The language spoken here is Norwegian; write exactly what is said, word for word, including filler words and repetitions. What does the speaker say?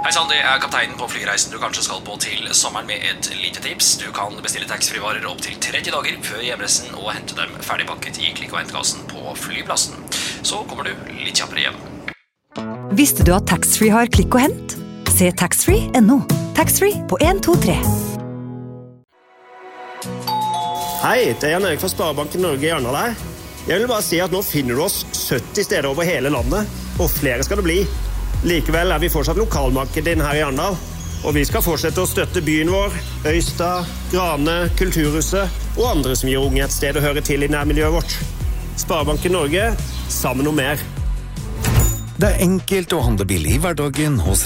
Hei sann, det er kapteinen på flyreisen du kanskje skal på til sommeren med et lite tips. Du kan bestille taxfree-varer opp til tretti dager før hjemreisen og hente dem ferdigpakket i klikk- og hentkassen på flyplassen. Så kommer du litt kjappere hjem. Visste du at taxfree har klikk og hent? Se taxfree punktum no. Taxfree på en to tre. Hei, det er Jan Erik fra Sparebanken Norge i Arendal her. Jeg vil bare si at nå finner du oss sytti steder over hele landet, og flere skal det bli. Likevel er vi fortsatt lokalmarkedet din her i Arendal, og vi skal fortsette å støtte byen vår, Øystad, Grane, Kulturhuset og andre som gir unge et sted å høre til i nærmiljøet vårt. Sparebanken Norge, sammen om mer. Det er enkelt å handle billig i hverdagen hos